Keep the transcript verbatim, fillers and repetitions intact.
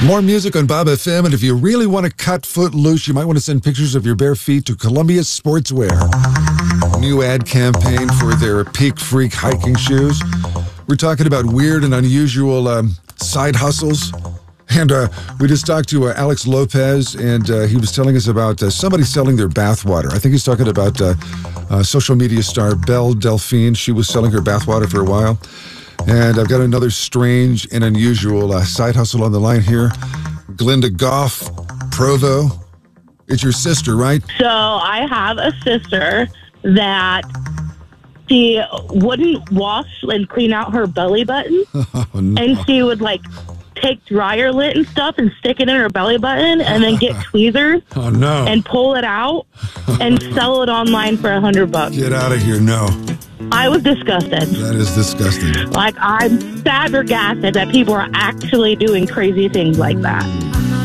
More music on Bob F M, and if you really want to cut foot loose, you might want to send pictures of your bare feet to Columbia Sportswear. New ad campaign for their Peak Freak hiking shoes. We're talking about weird and unusual um, side hustles. And uh, we just talked to uh, Alex Lopez, and uh, he was telling us about uh, somebody selling their bathwater. I think he's talking about uh, uh, social media star Belle Delphine. She was selling her bathwater for a while. And I've got another strange and unusual uh, side hustle on the line here. Glenda Goff, Provo. It's your sister, right? So I have a sister that she wouldn't wash and clean out her belly button. Oh, no. And she would, like, take dryer lint and stuff and stick it in her belly button and then get tweezers oh, no. and pull it out and sell it online for a hundred bucks. Get out of here, no. I was disgusted. That is disgusting. Like, I'm flabbergasted that people are actually doing crazy things like that.